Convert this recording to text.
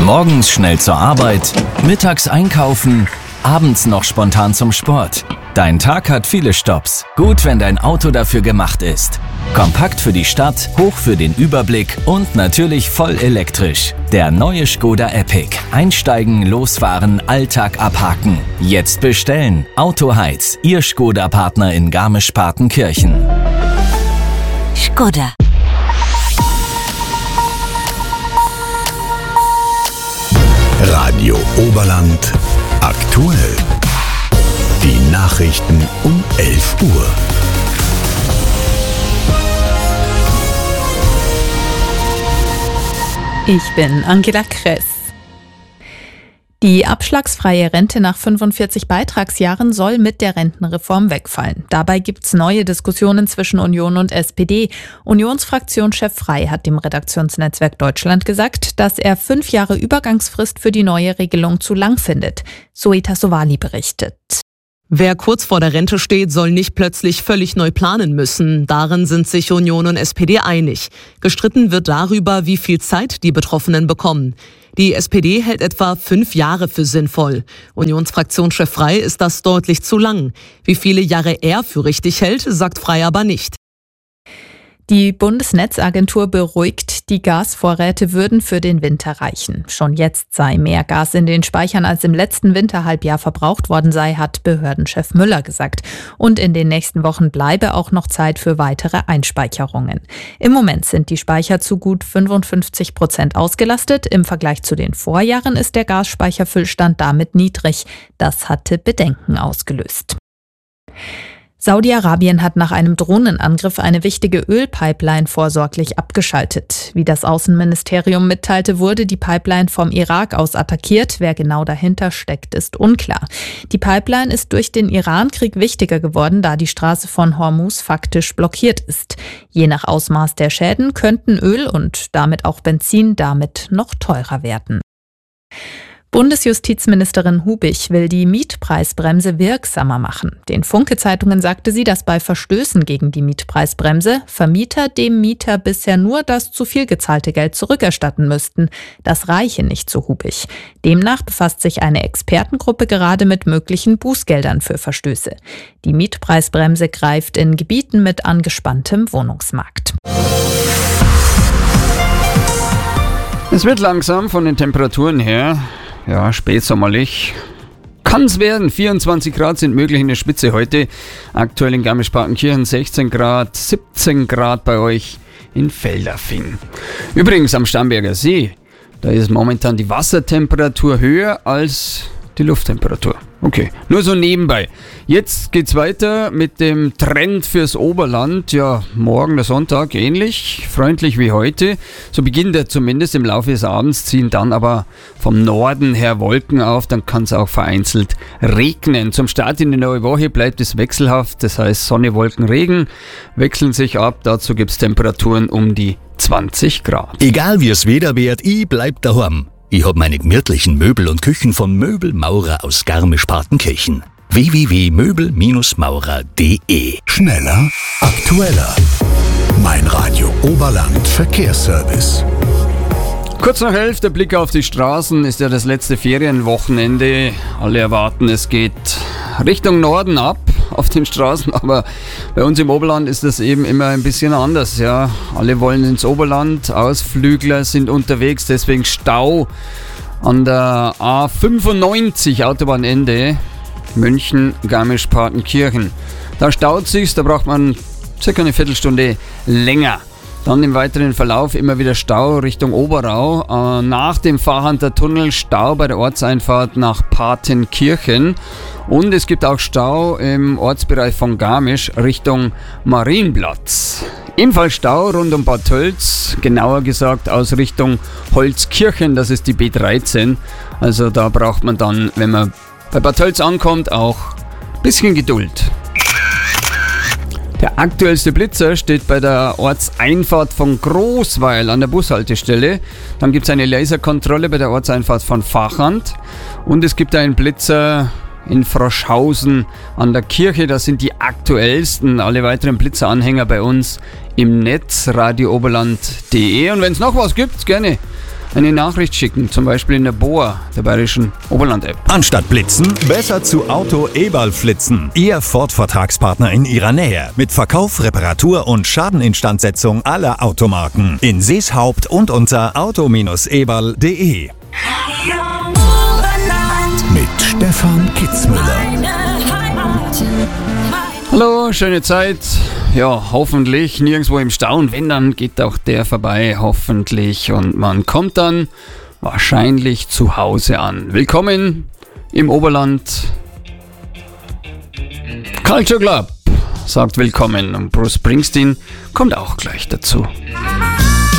Morgens schnell zur Arbeit, mittags einkaufen, abends noch spontan zum Sport. Dein Tag hat viele Stopps. Gut, wenn dein Auto dafür gemacht ist. Kompakt für die Stadt, hoch für den Überblick und natürlich voll elektrisch. Der neue Škoda Epic. Einsteigen, losfahren, Alltag abhaken. Jetzt bestellen. Autoheiz, Ihr Škoda-Partner in Garmisch-Partenkirchen. Škoda. Radio Oberland aktuell. Die Nachrichten um 11 Uhr. Ich bin Angela Kress. Die abschlagsfreie Rente nach 45 Beitragsjahren soll mit der Rentenreform wegfallen. Dabei gibt's neue Diskussionen zwischen Union und SPD. Unionsfraktionschef Frey hat dem Redaktionsnetzwerk Deutschland gesagt, dass er 5 Jahre Übergangsfrist für die neue Regelung zu lang findet. Zoe Tassovali berichtet. Wer kurz vor der Rente steht, soll nicht plötzlich völlig neu planen müssen. Darin sind sich Union und SPD einig. Gestritten wird darüber, wie viel Zeit die Betroffenen bekommen. Die SPD hält etwa 5 Jahre für sinnvoll. Unionsfraktionschef Frey ist das deutlich zu lang. Wie viele Jahre er für richtig hält, sagt Frey aber nicht. Die Bundesnetzagentur beruhigt, die Gasvorräte würden für den Winter reichen. Schon jetzt sei mehr Gas in den Speichern als im letzten Winterhalbjahr verbraucht worden sei, hat Behördenchef Müller gesagt. Und in den nächsten Wochen bleibe auch noch Zeit für weitere Einspeicherungen. Im Moment sind die Speicher zu gut 55% ausgelastet. Im Vergleich zu den Vorjahren ist der Gasspeicherfüllstand damit niedrig. Das hatte Bedenken ausgelöst. Saudi-Arabien hat nach einem Drohnenangriff eine wichtige Ölpipeline vorsorglich abgeschaltet. Wie das Außenministerium mitteilte, wurde die Pipeline vom Irak aus attackiert. Wer genau dahinter steckt, ist unklar. Die Pipeline ist durch den Iran-Krieg wichtiger geworden, da die Straße von Hormuz faktisch blockiert ist. Je nach Ausmaß der Schäden könnten Öl und damit auch Benzin damit noch teurer werden. Bundesjustizministerin Hubich will die Mietpreisbremse wirksamer machen. Den Funke-Zeitungen sagte sie, dass bei Verstößen gegen die Mietpreisbremse Vermieter dem Mieter bisher nur das zu viel gezahlte Geld zurückerstatten müssten. Das reiche nicht, so Hubich. Demnach befasst sich eine Expertengruppe gerade mit möglichen Bußgeldern für Verstöße. Die Mietpreisbremse greift in Gebieten mit angespanntem Wohnungsmarkt. Es wird langsam von den Temperaturen her. Ja, spätsommerlich. Kann es werden. 24 Grad sind möglich in der Spitze heute. Aktuell in Garmisch-Partenkirchen 16 Grad, 17 Grad bei euch in Feldafing. Übrigens am Starnberger See, da ist momentan die Wassertemperatur höher als die Lufttemperatur. Okay, nur so nebenbei. Jetzt geht's weiter mit dem Trend fürs Oberland. Ja, morgen der Sonntag ähnlich, freundlich wie heute. So beginnt er zumindest. Im Laufe des Abends ziehen dann aber vom Norden her Wolken auf. Dann kann es auch vereinzelt regnen. Zum Start in die neue Woche bleibt es wechselhaft. Das heißt Sonne, Wolken, Regen wechseln sich ab. Dazu gibt's Temperaturen um die 20 Grad. Egal wie es Wetter wird, ich bleib daheim. Ich hab meine gemütlichen Möbel und Küchen von Möbelmaurer aus Garmisch-Partenkirchen. www.möbelmaurer.de. Schneller, aktueller. Mein Radio Oberland Verkehrsservice. Kurz nach 11, der Blick auf die Straßen, ist ja das letzte Ferienwochenende. Alle erwarten, es geht Richtung Norden ab auf den Straßen, aber bei uns im Oberland ist das eben immer ein bisschen anders. Ja, alle wollen ins Oberland, Ausflügler sind unterwegs, deswegen Stau an der A95 Autobahnende München, Garmisch-Partenkirchen. Da staut sich's, da braucht man circa eine Viertelstunde länger. Dann im weiteren Verlauf immer wieder Stau Richtung Oberau. Nach dem Fahrhanter Tunnel Stau bei der Ortseinfahrt nach Partenkirchen. Und es gibt auch Stau im Ortsbereich von Garmisch Richtung Marienplatz. Ebenfalls Stau rund um Bad Tölz, genauer gesagt aus Richtung Holzkirchen, das ist die B13. Also da braucht man dann, wenn man bei Bad Tölz ankommt, auch ein bisschen Geduld. Der aktuellste Blitzer steht bei der Ortseinfahrt von Großweil an der Bushaltestelle. Dann gibt es eine Laserkontrolle bei der Ortseinfahrt von Vachand. Und es gibt einen Blitzer in Froschhausen an der Kirche. Das sind die aktuellsten. Alle weiteren Blitzeranhänger bei uns im Netz, radiooberland.de. Und wenn es noch was gibt, gerne eine Nachricht schicken, zum Beispiel in der BOA, der Bayerischen Oberland-App. Anstatt blitzen, besser zu Auto Eberl flitzen. Ihr Ford-Vertragspartner in Ihrer Nähe. Mit Verkauf, Reparatur und Schadeninstandsetzung aller Automarken. In Seeshaupt und unter auto-eberl.de. Mit Stefan Kitzmüller. Hallo, schöne Zeit. Ja, hoffentlich nirgendwo im Stau. Und wenn, dann geht auch der vorbei, hoffentlich. Und man kommt dann wahrscheinlich zu Hause an. Willkommen im Oberland. Culture Club sagt willkommen. Und Bruce Springsteen kommt auch gleich dazu.